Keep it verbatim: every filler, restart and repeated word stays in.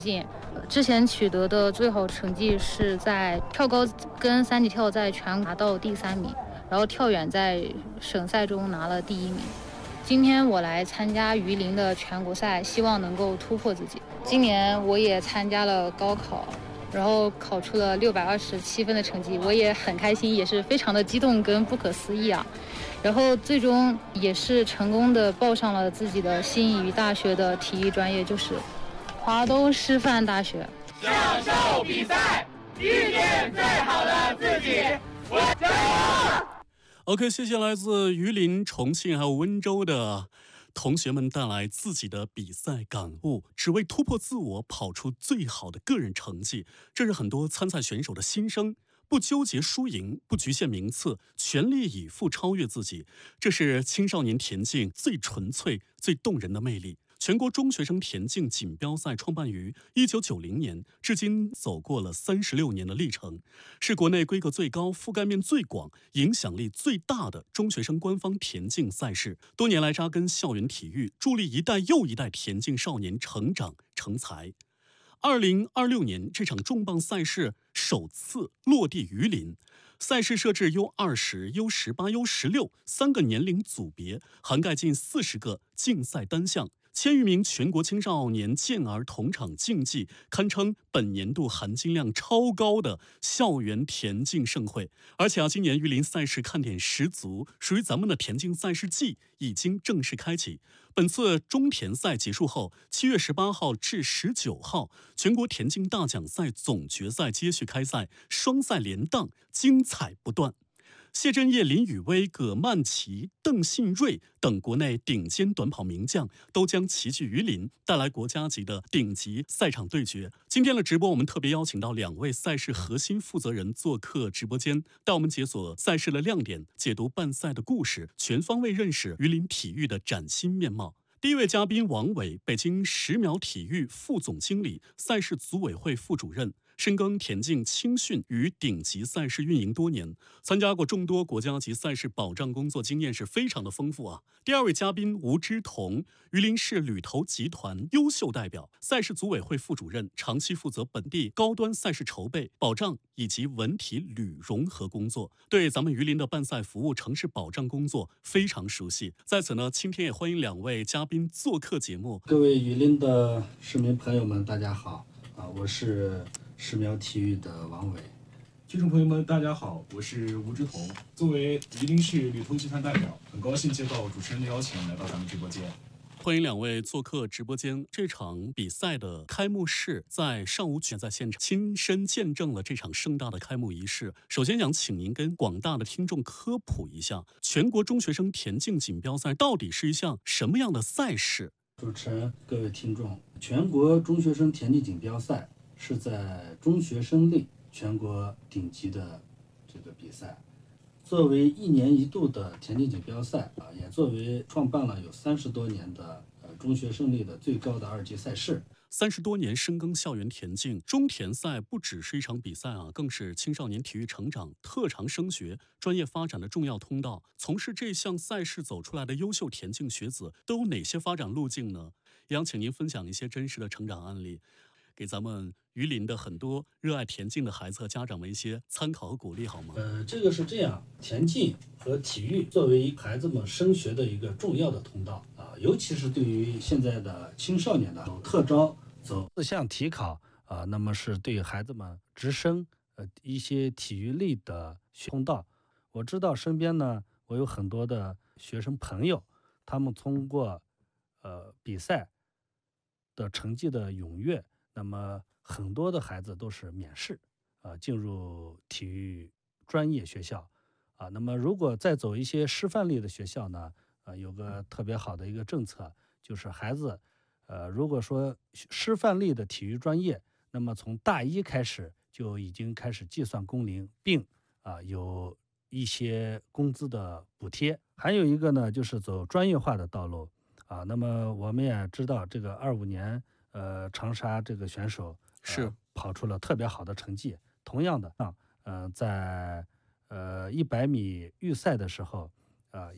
呃之前取得的最好成绩是在跳高跟三级跳在全国拿到第三名，然后跳远在省赛中拿了第一名。今天我来参加榆林的全国赛，希望能够突破自己。今年我也参加了高考，然后考出了六百二十七分的成绩，我也很开心，也是非常的激动跟不可思议啊。然后最终也是成功的报上了自己的心仪大学的体育专业，就是华东师范大学。 享受比赛，遇见最好的自己，我加油！ OK， 谢谢来自榆林、重庆还有温州的同学们带来自己的比赛感悟，只为突破自我，跑出最好的个人成绩。这是很多参赛选手的心声。不纠结输赢，不局限名次，全力以赴超越自己，这是青少年田径最纯粹、最动人的魅力。全国中学生田径锦标赛创办于一九九零年，至今走过了三十六年的历程，是国内规格最高、覆盖面最广、影响力最大的中学生官方田径赛事。多年来扎根校园体育，助力一代又一代田径少年成长成才。二零二六年，这场重磅赛事首次落地榆林。赛事设置 U 二十、U 十八、U 十六三个年龄组别，涵盖近四十个竞赛单项。千余名全国青少年健儿同场竞技，堪称本年度含金量超高的校园田径盛会。而且啊，今年榆林赛事看点十足，属于咱们的田径赛事季已经正式开启。本次中田赛结束后，七月十八号至十九号，全国田径大奖赛总决赛接续开赛，双赛连档，精彩不断。谢震业、林宇威、葛曼棋、邓信瑞等国内顶尖短跑名将都将齐聚榆林，带来国家级的顶级赛场对决。今天的直播，我们特别邀请到两位赛事核心负责人做客直播间，带我们解锁赛事的亮点，解读办赛的故事，全方位认识榆林体育的崭新面貌。第一位嘉宾王伟，北京十秒体育副总经理、赛事组委会副主任，深耕田径青训与顶级赛事运营多年，参加过众多国家级赛事保障工作经验是非常的丰富啊。第二位嘉宾吴之彤，榆林市旅投集团优秀代表，赛事组委会副主任，长期负责本地高端赛事筹备、保障以及文体旅融合工作，对咱们榆林的办赛服务、城市保障工作非常熟悉。在此呢，今天也欢迎两位嘉宾做客节目。 各位榆林的市民朋友们，大家好啊！我是十秒体育的王伟。 听众朋友们，大家好，我是吴之彤。作为榆林市旅投集团代表，很高兴接到主持人的邀请，来到咱们直播间。 欢迎两位做客直播间。这场比赛的开幕式在上午在现场亲身见证了这场盛大的开幕仪式。首先想请您跟广大的听众科普一下，全国中学生田径锦标赛到底是一项什么样的赛事？ 主持人、各位听众，全国中学生田径锦标赛是在中学生类全国顶级的这个比赛。作为一年一度的田径锦标赛啊，也作为创办了有三十多年的呃中学生类的最高的二级赛事。 三十多年深耕校园田径，中田赛不只是一场比赛啊，更是青少年体育成长、特长升学、专业发展的重要通道。从事这项赛事走出来的优秀田径学子都有哪些发展路径呢？也想请您分享一些真实的成长案例，给咱们榆林的很多热爱田径的孩子和家长们一些参考和鼓励，好吗？ 呃，这个是这样，田径和体育作为孩子们升学的一个重要的通道啊，尤其是对于现在的青少年的特招走四项体考啊，那么是对孩子们直升呃一些体育类的通道。我知道身边呢，我有很多的学生朋友，他们通过呃比赛的成绩的踊跃，那么很多的孩子都是免试啊进入体育专业学校啊。那么如果再走一些师范类的学校呢，呃，有个特别好的一个政策，就是孩子呃如果说师范类的体育专业，那么从大一开始就已经开始计算工龄，并啊有一些工资的补贴。还有一个呢，就是走专业化的道路啊。那么我们也知道，这个二五年呃长沙这个选手、呃、 是跑出了特别好的成绩。同样的啊，呃，在呃一百米预赛的时候啊、呃，